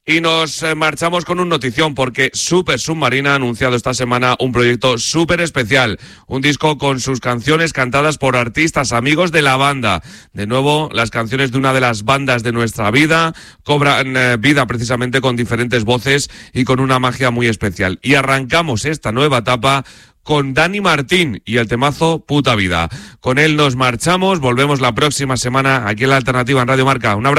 Y nos marchamos con un notición porque Super Submarina ha anunciado esta semana un proyecto súper especial, un disco con sus canciones cantadas por artistas amigos de la banda. De nuevo, las canciones de una de las bandas de nuestra vida cobran vida precisamente con diferentes voces y con una magia muy especial. Y arrancamos esta nueva etapa con Dani Martín y el temazo Puta Vida. Con él nos marchamos, volvemos la próxima semana aquí en La Alternativa en Radio Marca. Un abrazo.